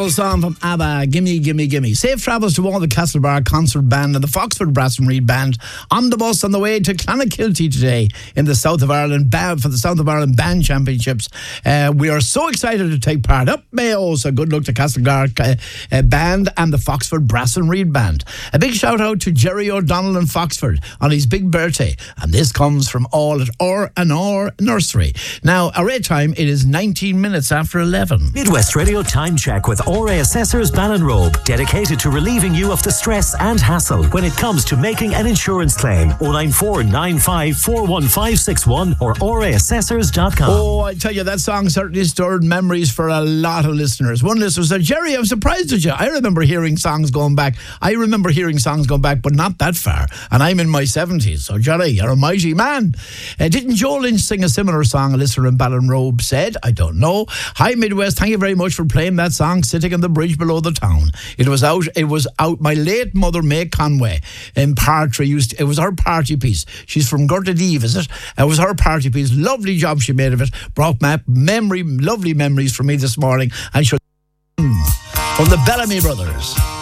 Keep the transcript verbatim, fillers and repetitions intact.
Song from ABBA, Gimme, Gimme, Gimme. Safe travels to all the Castlebar Concert Band and the Foxford Brass and Reed Band on the bus on the way to Clonakilty today in the South of Ireland band for the South of Ireland Band Championships. Uh, we are so excited to take part. Up Mayo, so good luck to Castlebar uh, uh, Band and the Foxford Brass and Reed Band. A big shout out to Jerry O'Donnell in Foxford on his big birthday, and this comes from all at R and R Nursery. Now, our rate time, it is nineteen minutes after eleven. Midwest Radio Time Check with O R A Assessors Ballinrobe, dedicated to relieving you of the stress and hassle when it comes to making an insurance claim. oh nine four nine five four one five six one or o r a assessors dot com. Oh, I tell you, that song certainly stirred memories for a lot of listeners. One listener said, Jerry, I'm surprised at you. I remember hearing songs going back. I remember hearing songs going back, but not that far. And I'm in my seventies. So, Jerry, you're a mighty man. Uh, didn't Joe Lynch sing a similar song, a listener in Ballinrobe said? I don't know. Hi, Midwest. Thank you very much for playing that song, Sitting on the Bridge Below the Town. It was out, it was out, my late mother, May Conway, in Partry, used, it was her party piece. She's from Gurtadeve, is it? It was her party piece. Lovely job she made of it. Brought back memory, lovely memories for me this morning. And she from the Bellamy Brothers.